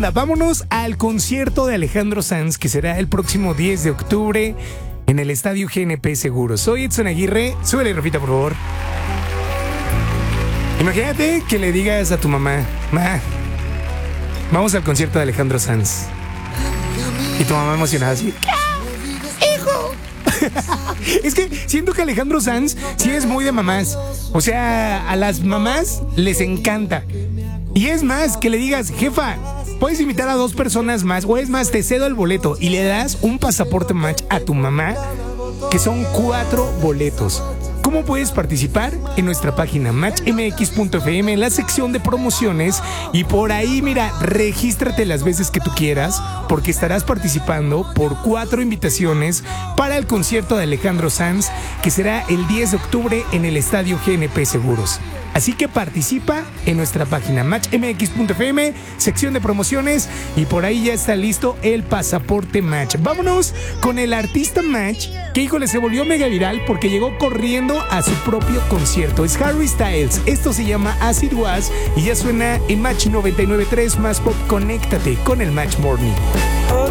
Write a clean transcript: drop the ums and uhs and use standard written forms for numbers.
onda? Vámonos al concierto de Alejandro Sanz, que será el próximo 10 de octubre en el Estadio GNP Seguros. Soy Edson Aguirre. Súbele, Rafita, por favor. Imagínate que le digas a tu mamá: Ma, vamos al concierto de Alejandro Sanz. Y tu mamá emocionada así: ¡hijo! Es que siento que Alejandro Sanz sí es muy de mamás. O sea, a las mamás les encanta. Y es más, que le digas: jefa, puedes invitar a 2 personas más, o es más, te cedo el boleto, y le das un pasaporte match a tu mamá, que son 4 boletos. ¿Cómo puedes participar? En nuestra página matchmx.fm, en la sección de promociones, y por ahí, mira, regístrate las veces que tú quieras, porque estarás participando por 4 invitaciones para el concierto de Alejandro Sanz, que será el 10 de octubre en el Estadio GNP Seguros. Así que participa en nuestra página matchmx.fm, sección de promociones, y por ahí ya está listo el pasaporte match. Vámonos con el artista match, que híjole, se volvió mega viral porque llegó corriendo a su propio concierto. Es Harry Styles. Esto se llama As It Was y ya suena en Match 99.3 más pop. Conéctate con el Match Morning.